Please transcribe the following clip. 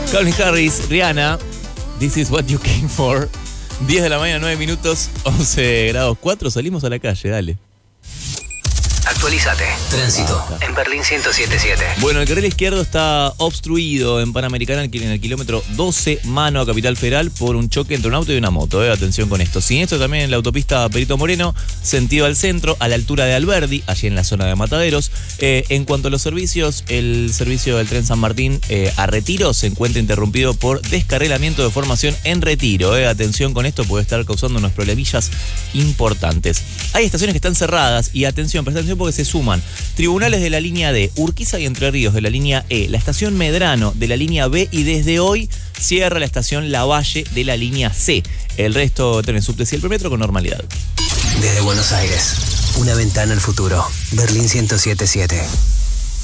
Calvin Harris, Rihanna, This is what you came for. 10 de la mañana, 9 minutos, 11 grados 4, salimos a la calle, dale. Actualízate. Tránsito en Berlín 107.7. Bueno, el carril izquierdo está obstruido en Panamericana en el kilómetro 12, mano a Capital Federal, por un choque entre un auto y una moto. Atención con esto. Siniestro también en la autopista Perito Moreno, sentido al centro, a la altura de Alberdi, allí en la zona de Mataderos. En cuanto a los servicios, el servicio del tren San Martín a Retiro se encuentra interrumpido por descarrilamiento de formación en Retiro. Atención con esto, puede estar causando unos problemillas importantes. Hay estaciones que están cerradas y atención, presta atención porque se suman tribunales de la línea D, Urquiza y Entre Ríos de la línea E, la estación Medrano de la línea B y desde hoy cierra la estación Lavalle de la línea C. El resto trenes subte y el premetro con normalidad. Desde Buenos Aires, una ventana al futuro. Berlín 107.7.